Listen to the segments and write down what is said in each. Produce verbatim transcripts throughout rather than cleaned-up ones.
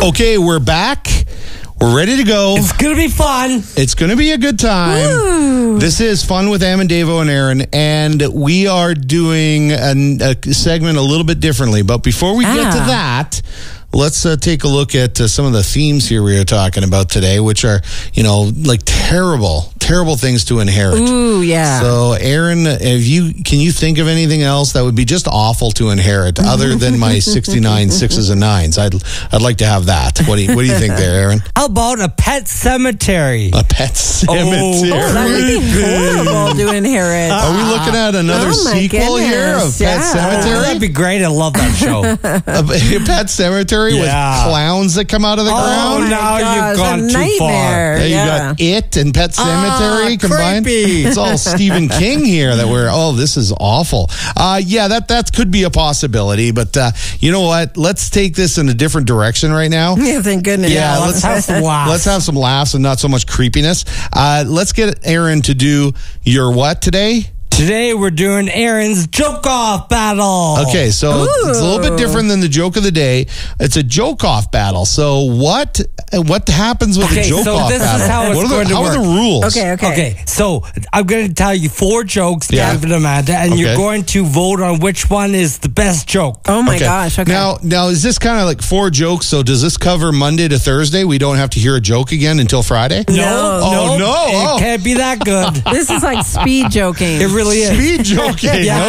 Okay, we're back. We're ready to go. It's going to be fun. It's going to be a good time. Woo. This is Fun with Am and Davo and Aaron, and we are doing an, a segment a little bit differently. But before we ah. get to that, let's uh, take a look at uh, some of the themes here we are talking about today, which are, you know, like terrible, terrible things to inherit. Ooh, yeah. So, Aaron, have you can you think of anything else that would be just awful to inherit other than my sixty-nine sixes and nines? I'd I'd like to have that. What do you, what do you think there, Aaron? How about a pet cemetery? A pet cemetery. Oh, that would be horrible to inherit. Are we looking at another Oh, my sequel here of goodness, Pet yeah. Cemetery? Oh, that'd be great. I love that show. A Pet Cemetery with Yeah. clowns that come out of the Oh, ground? now you've gosh, gone a too far. nightmare. Yeah, you Yeah. got It and Pet Cemetery Ah, combined. creepy. It's all Stephen King here that we're, oh, this is awful. Uh, yeah, that, that could be a possibility, but uh, you know what? Let's take this in a different direction right now. Yeah, thank goodness. Yeah, let's have some laughs. Let's have some laughs and not so much creepiness. Uh, let's get Aaron to do your what today? Today we're doing Aaron's joke-off battle. Okay, so Ooh. it's a little bit different than the joke of the day. It's a joke-off battle. So what what happens with Okay, a joke-off so this is battle? how it's what are going the, to how work. are the rules? Okay, okay. Okay, so I'm going to tell you four jokes, Yeah. David and Amanda, and Okay. you're going to vote on which one is the best joke. Oh, my Okay. gosh. Okay. Now, now is this kind of like four jokes? So does this cover Monday to Thursday? We don't have to hear a joke again until Friday? No. Oh, no. It Oh. can't be that good. This is like speed joking. It really is. Speed joking. Yeah.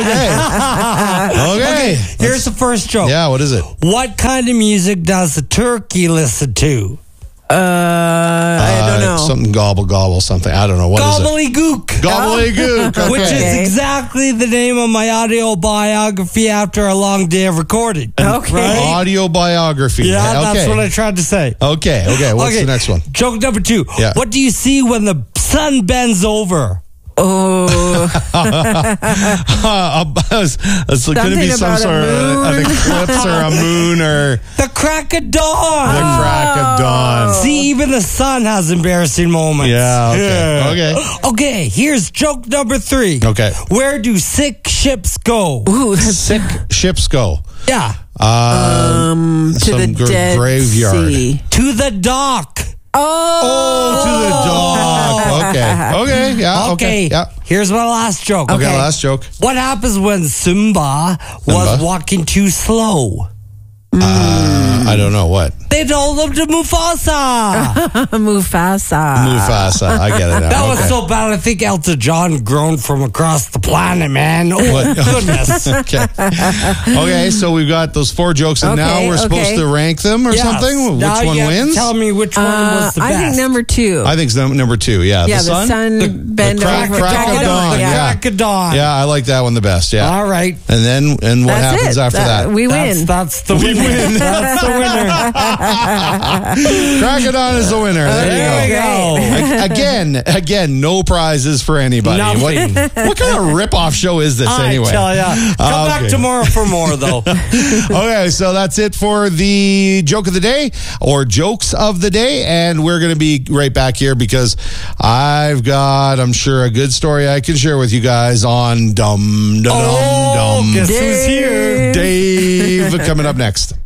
Okay. Okay. Here's the first joke. Yeah, what is it? What kind of music does the turkey listen to? Uh, I don't know. Uh, something gobble gobble something. I don't know. What is it? Gobbledygook. Gobbledygook. Okay. Which is Okay. exactly the name of my audio biography after a long day of recording. Okay. Right? Audio biography. Yeah, okay. that's what I tried to say. Okay, okay. What's Okay, the next one? Joke number two. Yeah. What do you see when the sun bends over? Oh, Uh, it's it's going to be Something some about a sort of an moon. eclipse or a moon or The crack of the dawn. crack of dawn. See, even the sun has embarrassing moments. Yeah, okay, okay. Okay, here's joke number three. Okay. Where do sick ships go? ooh, that's Sick ships go. Yeah. Um, to the gr- Dead graveyard. Sea. To the dock. Oh, To the dog. Okay. Okay. Yeah. Okay. Okay. Yeah. Here's my last joke. Okay. Okay. Last joke. What happens when Simba, was Simba? walking too slow? Uh, I don't know what. They told him to Mufasa. Mufasa. Mufasa. I get it now. That was Okay. so bad. I think Elton John groaned from across the planet, man. Oh, What? goodness. Okay. Okay. So we've got those four jokes, and now Okay, we're supposed okay. to rank them or Yes. something. Now Which one you have to wins? Tell me which one Uh, was the I best. think number two. I think it's num- number two. Yeah. yeah, the sun. the sun The- bend the crack- over. crack of dawn, The yeah. crack of dawn. Yeah, I like that one the best. Yeah. All right. And then, and what That's happens it. after Uh, that? We That's, win. that's the winner. That's the winner. Crackodon is the winner. There, There you we go. go. A- Again, again, no prizes for anybody. Nothing. What, what kind of rip-off show is this I anyway? tell ya. Come Okay. back tomorrow for more, though. Okay, so that's it for the joke of the day or jokes of the day. And we're going to be right back here because I've got, I'm sure, a good story I can share with you guys on Dum Dum Oh, Dum guess Dum. who's here? Dave coming up next.